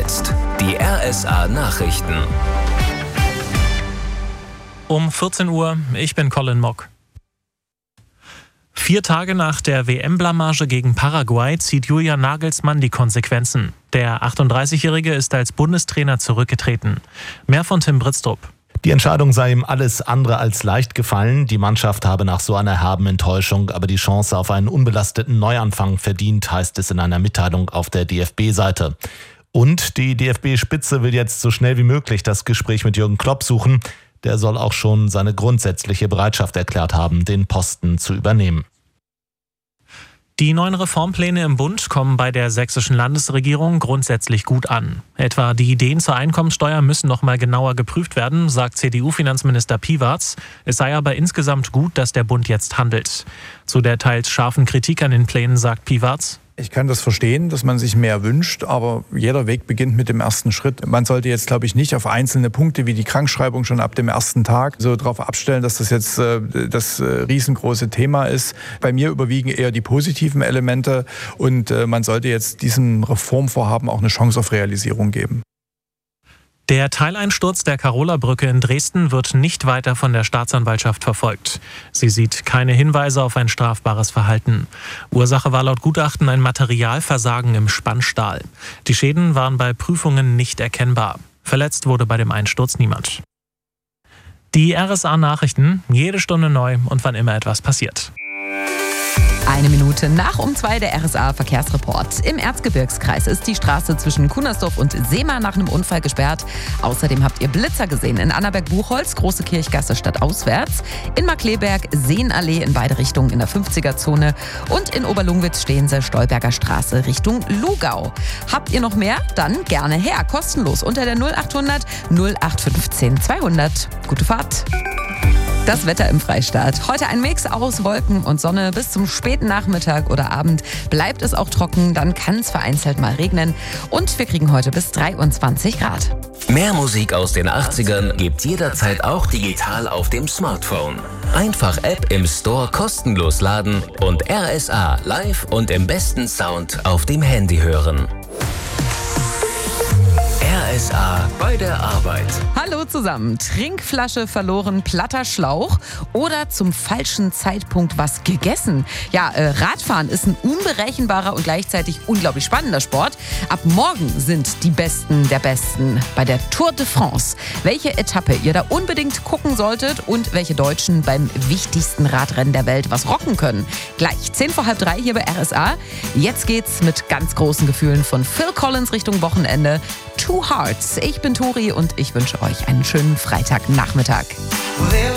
jetzt die RSA Nachrichten. Um 14 Uhr, ich bin Colin Mock. 4 Tage nach der WM-Blamage gegen Paraguay zieht Julian Nagelsmann die Konsequenzen. Der 38-Jährige ist als Bundestrainer zurückgetreten. Mehr von Tim Britztrup. Die Entscheidung sei ihm alles andere als leicht gefallen. Die Mannschaft habe nach so einer herben Enttäuschung aber die Chance auf einen unbelasteten Neuanfang verdient, heißt es in einer Mitteilung auf der DFB-Seite. Und die DFB-Spitze will jetzt so schnell wie möglich das Gespräch mit Jürgen Klopp suchen. Der soll auch schon seine grundsätzliche Bereitschaft erklärt haben, den Posten zu übernehmen. Die neuen Reformpläne im Bund kommen bei der sächsischen Landesregierung grundsätzlich gut an. Etwa die Ideen zur Einkommensteuer müssen noch mal genauer geprüft werden, sagt CDU-Finanzminister Piwarz. Es sei aber insgesamt gut, dass der Bund jetzt handelt. Zu der teils scharfen Kritik an den Plänen sagt Piwarz: Ich kann das verstehen, dass man sich mehr wünscht, aber jeder Weg beginnt mit dem ersten Schritt. Man sollte jetzt, glaube ich, nicht auf einzelne Punkte wie die Krankschreibung schon ab dem ersten Tag so darauf abstellen, dass das jetzt das riesengroße Thema ist. Bei mir überwiegen eher die positiven Elemente und man sollte jetzt diesem Reformvorhaben auch eine Chance auf Realisierung geben. Der Teileinsturz der Karola-Brücke in Dresden wird nicht weiter von der Staatsanwaltschaft verfolgt. Sie sieht keine Hinweise auf ein strafbares Verhalten. Ursache war laut Gutachten ein Materialversagen im Spannstahl. Die Schäden waren bei Prüfungen nicht erkennbar. Verletzt wurde bei dem Einsturz niemand. Die RSA-Nachrichten, jede Stunde neu und wann immer etwas passiert. 1 Minute nach um 2 der RSA-Verkehrsreport. Im Erzgebirgskreis ist die Straße zwischen Kunersdorf und Seema nach einem Unfall gesperrt. Außerdem habt ihr Blitzer gesehen in Annaberg-Buchholz, Große Kirchgasse stadtauswärts, in Markleberg, Seenallee in beide Richtungen in der 50er-Zone und in Oberlungwitz stehen sie Stolberger Straße Richtung Lugau. Habt ihr noch mehr? Dann gerne her, kostenlos unter der 0800 0815 200. Gute Fahrt! Das Wetter im Freistaat. Heute ein Mix aus Wolken und Sonne. Bis zum späten Nachmittag oder Abend bleibt es auch trocken. Dann kann es vereinzelt mal regnen. Und wir kriegen heute bis 23 Grad. Mehr Musik aus den 80ern gibt's jederzeit auch digital auf dem Smartphone. Einfach App im Store kostenlos laden und RSA live und im besten Sound auf dem Handy hören. RSA bei der Arbeit. Hallo zusammen. Trinkflasche verloren, platter Schlauch oder zum falschen Zeitpunkt was gegessen. Ja, Radfahren ist ein unberechenbarer und gleichzeitig unglaublich spannender Sport. Ab morgen sind die Besten der Besten bei der Tour de France. Welche Etappe ihr da unbedingt gucken solltet und welche Deutschen beim wichtigsten Radrennen der Welt was rocken können. Gleich 3:10 hier bei RSA. Jetzt geht's mit ganz großen Gefühlen von Phil Collins Richtung Wochenende. Two Hearts. Ich bin Tori und ich wünsche euch einen schönen Freitagnachmittag.